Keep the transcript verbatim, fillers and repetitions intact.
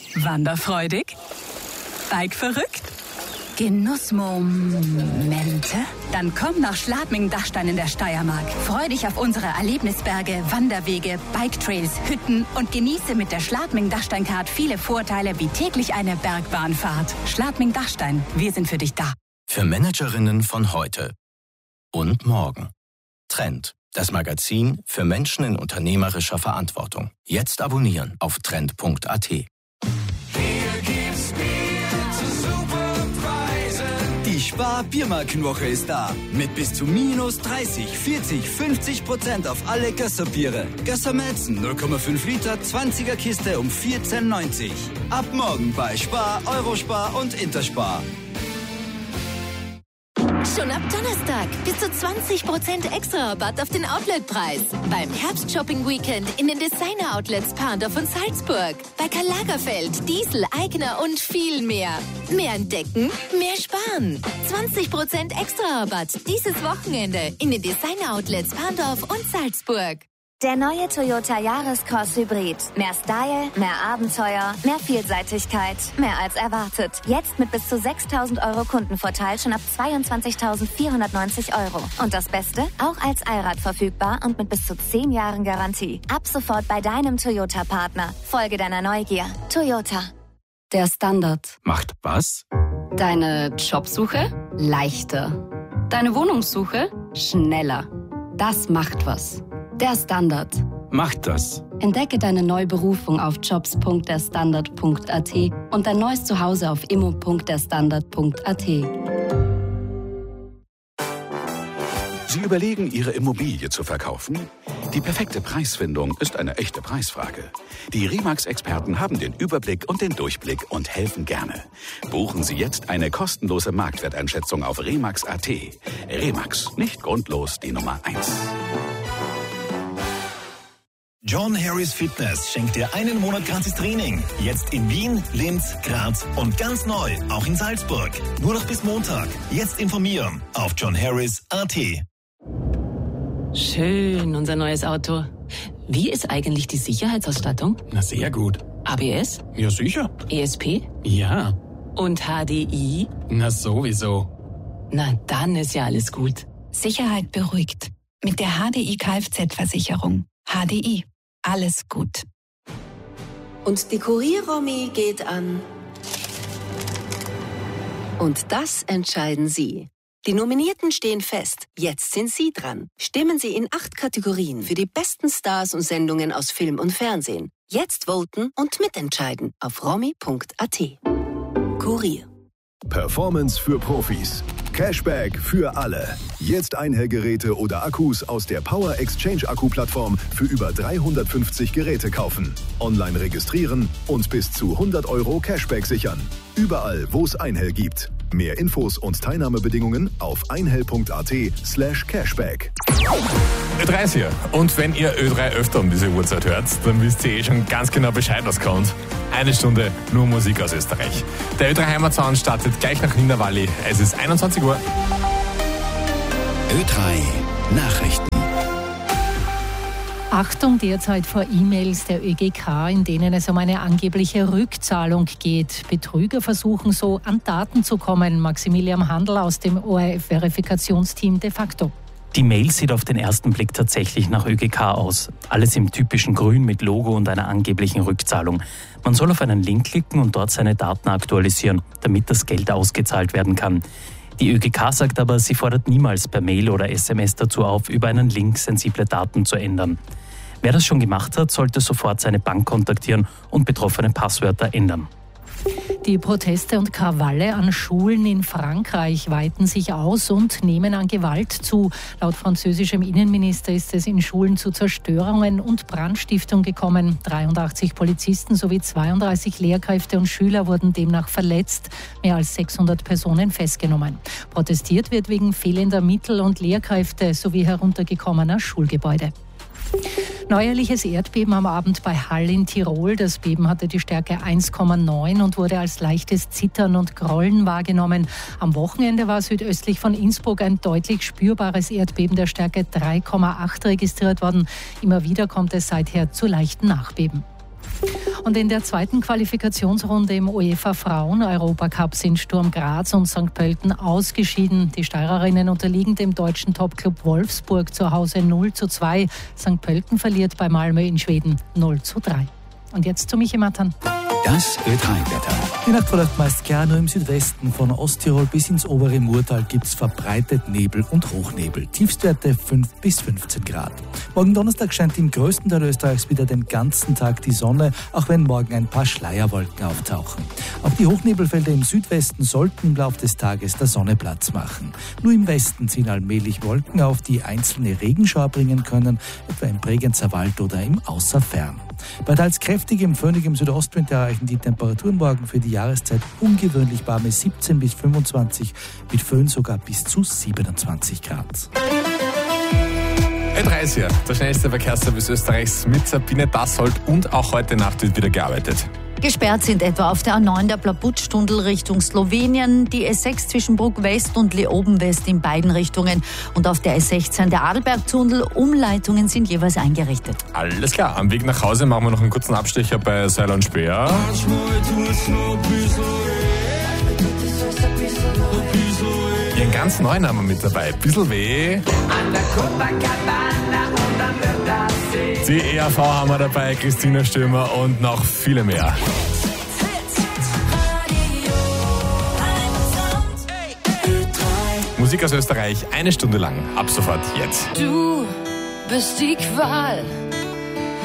Wanderfreudig? Bike verrückt? Genussmomente? Dann komm nach Schladming-Dachstein in der Steiermark. Freu dich auf unsere Erlebnisberge, Wanderwege, Biketrails, Hütten und genieße mit der Schladming-Dachstein-Card viele Vorteile wie täglich eine Bergbahnfahrt. Schladming-Dachstein, wir sind für dich da. Für Managerinnen von heute und morgen. Trend, das Magazin für Menschen in unternehmerischer Verantwortung. Jetzt abonnieren auf trend punkt a t. Die Spar-Biermarkenwoche ist da. Mit bis zu minus dreißig, vierzig, fünfzig Prozent auf alle Gösser-Biere. Gösser Melzen null Komma fünf Liter, zwanziger Kiste um vierzehn neunzig. Ab morgen bei Spar, Eurospar und Interspar. Schon ab Donnerstag bis zu zwanzig Prozent extra Rabatt auf den Outletpreis. Beim Herbst-Shopping-Weekend in den Designer-Outlets Parndorf und Salzburg. Bei Karl Lagerfeld, Diesel, Aigner und viel mehr. Mehr entdecken, mehr sparen. zwanzig Prozent extra Rabatt dieses Wochenende in den Designer-Outlets Parndorf und Salzburg. Der neue Toyota Yaris Cross Hybrid. Mehr Style, mehr Abenteuer, mehr Vielseitigkeit, mehr als erwartet. Jetzt mit bis zu sechstausend Euro Kundenvorteil schon ab zweiundzwanzigtausendvierhundertneunzig Euro. Und das Beste? Auch als Allrad verfügbar und mit bis zu zehn Jahren Garantie. Ab sofort bei deinem Toyota-Partner. Folge deiner Neugier. Toyota. Der Standard. Macht was? Deine Jobsuche? Leichter. Deine Wohnungssuche? Schneller. Das macht was. Der Standard. Macht das. Entdecke deine neue Berufung auf jobs punkt der standard punkt a t und dein neues Zuhause auf immo punkt der standard punkt a t. Sie überlegen, Ihre Immobilie zu verkaufen? Die perfekte Preisfindung ist eine echte Preisfrage. Die Remax-Experten haben den Überblick und den Durchblick und helfen gerne. Buchen Sie jetzt eine kostenlose Marktwerteinschätzung auf remax punkt a t. Remax, nicht grundlos die Nummer eins. John Harris Fitness schenkt dir einen Monat gratis Training. Jetzt in Wien, Linz, Graz und ganz neu, auch in Salzburg. Nur noch bis Montag. Jetzt informieren auf john harris punkt a t. Schön, unser neues Auto. Wie ist eigentlich die Sicherheitsausstattung? Na, sehr gut. A B S? Ja, sicher. E S P? Ja. Und H D I? Na, sowieso. Na, dann ist ja alles gut. Sicherheit beruhigt. Mit der H D I Kfz-Versicherung. H D I. Alles gut. Und die Kurier-Romy geht an. Und das entscheiden Sie. Die Nominierten stehen fest. Jetzt sind Sie dran. Stimmen Sie in acht Kategorien für die besten Stars und Sendungen aus Film und Fernsehen. Jetzt voten und mitentscheiden auf romy punkt a t. Kurier. Performance für Profis. Cashback für alle. Jetzt Einhellgeräte oder Akkus aus der Power Exchange Akku-Plattform für über dreihundertfünfzig Geräte kaufen. Online registrieren und bis zu hundert Euro Cashback sichern. Überall, wo es Einhell gibt. Mehr Infos und Teilnahmebedingungen auf einhell punkt a t slash cashback. Ö drei ist hier. Und wenn ihr Ö drei öfter um diese Uhrzeit hört, dann wisst ihr eh schon ganz genau Bescheid, was kommt. Eine Stunde nur Musik aus Österreich. Der Ö drei Heimatsound startet gleich nach Hinterwalli. Es ist einundzwanzig Uhr. Ö drei Nachrichten. Achtung derzeit vor E-Mails der Ö G K, in denen es um eine angebliche Rückzahlung geht. Betrüger versuchen so, an Daten zu kommen. Maximilian Handl aus dem O R F-Verifikationsteam de facto. Die Mail sieht auf den ersten Blick tatsächlich nach Ö G K aus. Alles im typischen Grün mit Logo und einer angeblichen Rückzahlung. Man soll auf einen Link klicken und dort seine Daten aktualisieren, damit das Geld ausgezahlt werden kann. Die Ö G K sagt aber, sie fordert niemals per Mail oder S M S dazu auf, über einen Link sensible Daten zu ändern. Wer das schon gemacht hat, sollte sofort seine Bank kontaktieren und betroffene Passwörter ändern. Die Proteste und Krawalle an Schulen in Frankreich weiten sich aus und nehmen an Gewalt zu. Laut französischem Innenminister ist es in Schulen zu Zerstörungen und Brandstiftung gekommen. dreiundachtzig Polizisten sowie zweiunddreißig Lehrkräfte und Schüler wurden demnach verletzt. Mehr als sechshundert Personen festgenommen. Protestiert wird wegen fehlender Mittel und Lehrkräfte sowie heruntergekommener Schulgebäude. Neuerliches Erdbeben am Abend bei Hall in Tirol. Das Beben hatte die Stärke eins Komma neun und wurde als leichtes Zittern und Grollen wahrgenommen. Am Wochenende war südöstlich von Innsbruck ein deutlich spürbares Erdbeben der Stärke drei Komma acht registriert worden. Immer wieder kommt es seither zu leichten Nachbeben. Und in der zweiten Qualifikationsrunde im UEFA Frauen-Europacup sind Sturm Graz und Sankt Pölten ausgeschieden. Die Steirerinnen unterliegen dem deutschen Topclub Wolfsburg zu Hause null zu zwei. Sankt Pölten verliert bei Malmö in Schweden null zu drei. Und jetzt zu Michi Matan. Das Ö drei Wetter. Die Nacht verläuft meist klar, nur im Südwesten. Von Osttirol bis ins obere Murtal gibt es verbreitet Nebel und Hochnebel. Tiefstwerte fünf bis fünfzehn Grad. Morgen Donnerstag scheint im größten Teil Österreichs wieder den ganzen Tag die Sonne, auch wenn morgen ein paar Schleierwolken auftauchen. Auch die Hochnebelfelder im Südwesten sollten im Laufe des Tages der Sonne Platz machen. Nur im Westen ziehen allmählich Wolken auf, die einzelne Regenschauer bringen können, etwa im Bregenzer Wald oder im Außerfern. Bei teils kräftigem, föhnigem Südostwind erreichen die Temperaturen morgen für die Jahreszeit ungewöhnlich warme siebzehn bis fünfundzwanzig, mit Föhn sogar bis zu siebenundzwanzig Grad. Ö drei ist hier, der schnellste Verkehrsservice Österreichs mit Sabine Dassold, und auch heute Nacht wird wieder gearbeitet. Gesperrt sind etwa auf der A neun der Plaputsch-Tunnel Richtung Slowenien, die S sechs zwischen Bruck West und Leoben West in beiden Richtungen und auf der S sechzehn der Adelberg-Tunnel. Umleitungen sind jeweils eingerichtet. Alles klar, am Weg nach Hause machen wir noch einen kurzen Abstecher bei Seil und Speer. Ihren ganz neuen haben wir mit dabei. Bissl weh. Die E R V haben wir dabei, Christina Stürmer und noch viele mehr. Musik aus Österreich, eine Stunde lang, ab sofort jetzt. Du bist die Qual